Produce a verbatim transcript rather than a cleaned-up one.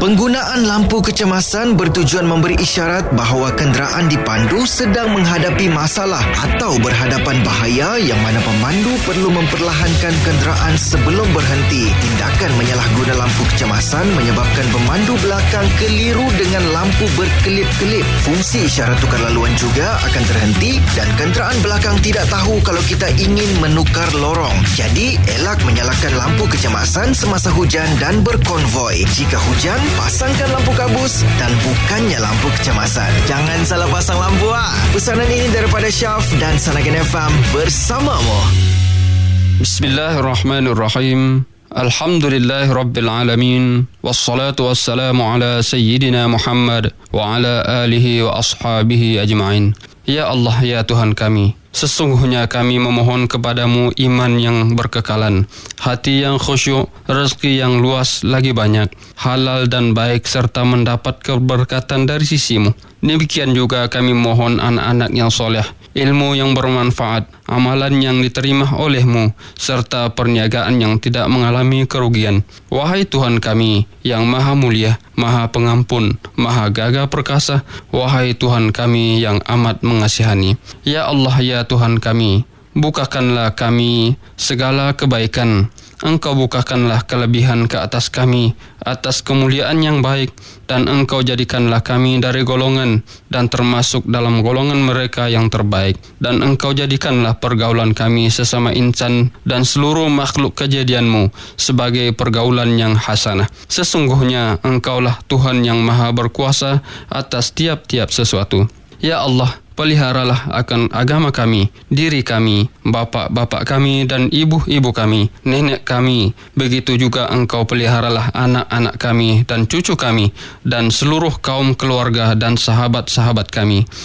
Penggunaan lampu kecemasan bertujuan memberi isyarat bahawa kenderaan dipandu sedang menghadapi masalah atau berhadapan bahaya yang mana pemandu perlu memperlahankan kenderaan sebelum berhenti. Tindakan menyalahguna lampu kecemasan menyebabkan pemandu belakang keliru dengan lampu berkelip-kelip. Fungsi isyarat tukar laluan juga akan terhenti dan kenderaan belakang tidak tahu kalau kita ingin menukar lorong. Jadi, elak menyalakan lampu kecemasan semasa hujan dan berkonvoi. Jika hujan, pasangkan lampu kabus dan bukannya lampu kecemasan. Jangan salah pasang lampu ah. Pesanan ini daripada Syaf dan Sanagan F M bersamamu. Bismillahirrahmanirrahim. Alhamdulillahi Rabbil Alamin. Wassalatu wassalamu ala Sayyidina Muhammad wa ala alihi wa ashabihi ajma'in. Ya Allah, ya Tuhan kami, sesungguhnya kami memohon kepadamu iman yang berkekalan, hati yang khusyuk, rezeki yang luas lagi banyak, halal dan baik serta mendapat keberkatan dari sisimu. Demikian juga kami mohon anak-anak yang soleh, ilmu yang bermanfaat, amalan yang diterima olehmu, serta perniagaan yang tidak mengalami kerugian. Wahai Tuhan kami yang maha mulia, maha pengampun, maha gagah perkasa, wahai Tuhan kami yang amat mengasihani. Ya Allah, ya Tuhan kami, bukakanlah kami segala kebaikan. Engkau bukakanlah kelebihan ke atas kami, atas kemuliaan yang baik, dan Engkau jadikanlah kami dari golongan dan termasuk dalam golongan mereka yang terbaik. Dan Engkau jadikanlah pergaulan kami sesama insan dan seluruh makhluk kejadianmu sebagai pergaulan yang hasanah. Sesungguhnya Engkaulah Tuhan yang maha berkuasa atas tiap-tiap sesuatu. Ya Allah, peliharalah akan agama kami, diri kami, bapa-bapa kami dan ibu-ibu kami, nenek kami. Begitu juga Engkau peliharalah anak-anak kami dan cucu kami dan seluruh kaum keluarga dan sahabat-sahabat kami.